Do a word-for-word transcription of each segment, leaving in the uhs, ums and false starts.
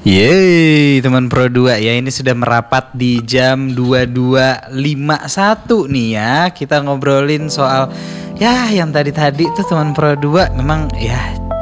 Yeay teman Pro dua ya, ini sudah merapat di jam dua puluh dua lima puluh satu nih ya. Kita ngobrolin soal ya yang tadi-tadi tuh teman Pro dua. Memang ya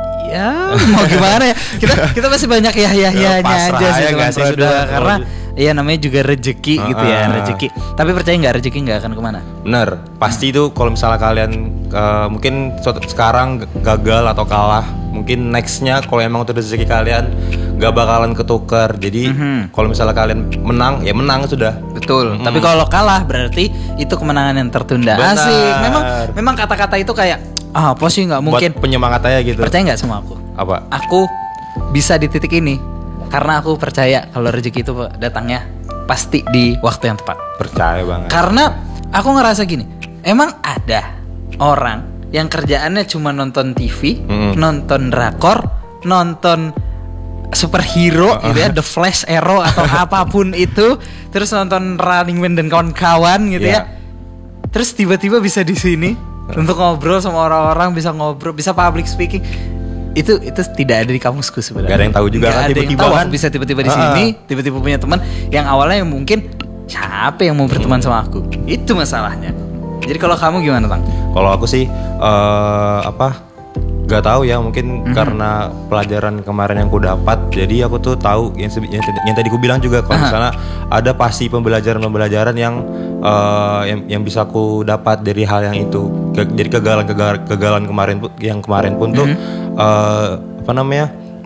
ya mau gimana ya, kita kita masih banyak ya ya ya nya aja sih teman Pro dua, karena iya namanya juga rezeki uh, gitu ya, rezeki. Tapi percaya nggak, rezeki nggak akan kemana. Bener, pasti itu hmm. kalau misalnya kalian uh, mungkin suatu, sekarang gagal atau kalah, mungkin nextnya kalau emang itu rezeki kalian gak bakalan ketukar. Jadi mm-hmm. kalau misalnya kalian menang, ya menang sudah. Betul. Mm. Tapi kalau kalah berarti itu kemenangan yang tertunda. Benar. Asik. Memang memang kata-kata itu kayak ah apa sih nggak mungkin. Buat penyemangat aja gitu. Percaya nggak sama aku? Apa? Aku bisa di titik ini karena aku percaya kalau rezeki itu datangnya pasti di waktu yang tepat. Percaya banget. Karena aku ngerasa gini, emang ada orang yang kerjaannya cuma nonton T V, mm. nonton drakor, nonton superhero uh-uh. gitu ya, The Flash, Arrow atau apapun itu, terus nonton Running Man dan kawan-kawan gitu yeah. ya. Terus tiba-tiba bisa di sini uh. untuk ngobrol sama orang-orang, bisa ngobrol, bisa public speaking. Itu itu tidak ada di kamusku sebenarnya. Gak ada yang tahu juga kan, tiba-tiba tahu, kan bisa tiba-tiba di sini, uh-uh. tiba-tiba punya teman yang awalnya yang mungkin siapa yang mau berteman hmm. sama aku. Itu masalahnya. Jadi kalau kamu gimana, Tang? Kalau aku sih uh, apa? Gak tahu ya, mungkin mm-hmm. karena pelajaran kemarin yang ku dapat, jadi aku tuh tahu yang, yang, yang tadi ku bilang juga kalau misalnya ada pasti pembelajaran-pembelajaran yang uh, yang yang bisa ku dapat dari hal yang itu. Ke, jadi kegagalan kegagalan kemarin yang kemarin pun tuh mm-hmm. uh, apa namanya?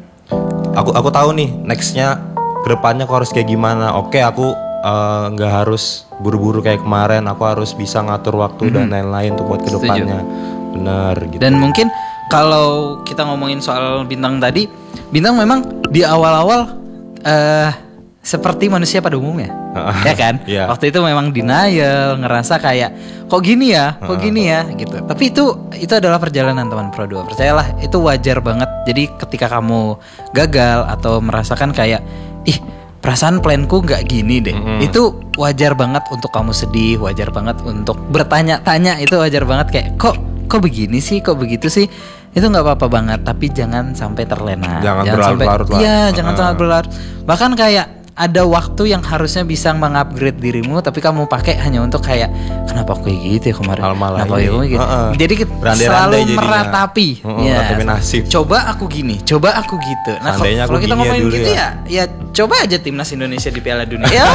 Aku aku tahu nih nextnya kedepannya aku harus kayak gimana. Oke, aku nggak uh, harus buru-buru kayak kemarin. Aku harus bisa ngatur waktu mm-hmm. dan lain-lain tuh buat kedepannya. Bener gitu. Dan mungkin kalau kita ngomongin soal Bintang tadi, Bintang memang di awal-awal uh, seperti manusia pada umumnya, ya kan? Yeah. Waktu itu memang denial, ngerasa kayak kok gini ya, kok gini ya, gitu. Tapi itu itu adalah perjalanan teman Pro dua. Percayalah, itu wajar banget. Jadi ketika kamu gagal atau merasakan kayak ih perasaan planku nggak gini deh, mm-hmm. itu wajar banget untuk kamu sedih, wajar banget untuk bertanya-tanya, itu wajar banget kayak kok kok begini sih, kok begitu sih, itu nggak apa-apa banget. Tapi jangan sampai terlena, jangan, jangan berlarut-larut lah. Iya, jangan uh. sangat berlarut. Bahkan kayak ada waktu yang harusnya bisa mengupgrade dirimu, tapi kamu pakai hanya untuk kayak kenapa aku kayak gitu ya kemarin, Al-malah kenapa ya gitu. Uh-uh. Jadi selalu meratapi, uh-uh, ya. Meratapi nasib. Coba aku gini, coba aku gitu. Nah kalau kita ngomongin gitu ya, ya, ya coba aja timnas Indonesia di Piala Dunia. Ya,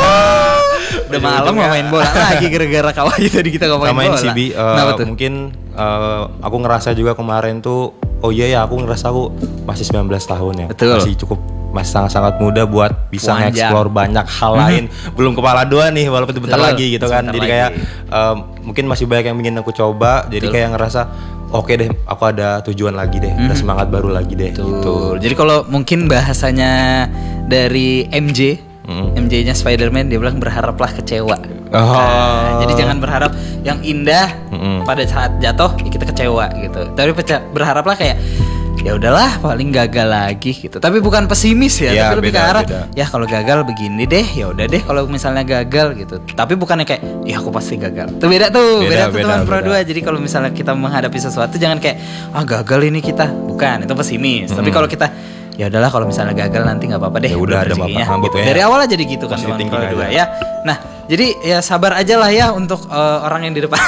udah malam mau main bola lagi gara-gara kawan tadi kita ngomongin bola. Samain C B, uh, mungkin uh, aku ngerasa juga kemarin tuh, oh iya ya aku ngerasa aku masih sembilan belas tahun ya. Betul. Masih cukup, masih sangat-sangat muda buat bisa nge-explore banyak hal lain. Mm-hmm. Belum kepala dua nih, walaupun itu bentar Betul. lagi gitu kan. Bentar jadi lagi. kayak um, mungkin masih banyak yang ingin aku coba. Jadi Betul. kayak ngerasa oke okay deh, aku ada tujuan lagi deh, mm-hmm. ada semangat baru lagi deh. Betul. Gitu. Jadi kalau mungkin bahasanya dari M J, mm-hmm. M J-nya Spider-Man, dia bilang berharaplah kecewa. Oh. Nah, jadi jangan berharap yang indah mm-hmm. pada saat jatuh ya kita kecewa gitu. Tapi berharaplah kayak ya udahlah paling gagal lagi gitu. Tapi bukan pesimis ya, ya tapi lebih ke arah ya kalau gagal begini deh, ya udah deh kalau misalnya gagal gitu. Tapi bukannya kayak ya aku pasti gagal. Itu beda tuh, beda, beda tuh teman Pro dua. Jadi kalau misalnya kita menghadapi sesuatu jangan kayak ah gagal ini kita. Bukan, itu pesimis. Mm-hmm. Tapi kalau kita ya udahlah kalau misalnya gagal nanti nggak apa-apa deh. Ya udah ada apa-apa gitu. Ya. Dari awal aja jadi gitu kan teman Pro dua ya. Nah, jadi ya sabar aja lah ya untuk uh, orang yang di depan.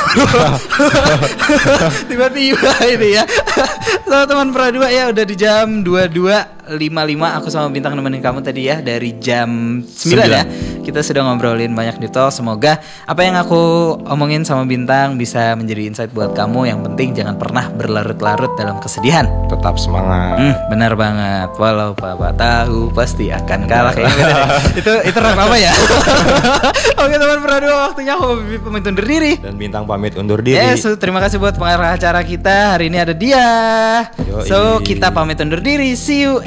Tiba-tiba ini ya. So teman Pro dua ya udah di jam dua puluh dua lima puluh lima. Aku sama Bintang nemenin kamu tadi ya dari jam sembilan ya. Kita sudah ngobrolin banyak detail. Semoga apa yang aku omongin sama Bintang bisa menjadi insight buat kamu. Yang penting jangan pernah berlarut-larut dalam kesedihan. Tetap semangat. Hmm, benar banget. Walau papa tahu pasti akan kalah. Kayaknya itu itu rap apa ya? Oke teman Pro dua, waktunya aku pamit undur diri. Dan Bintang pamit undur diri. Yes, terima kasih buat pengarah acara kita. Hari ini ada dia. Yoi. So kita pamit undur diri. See you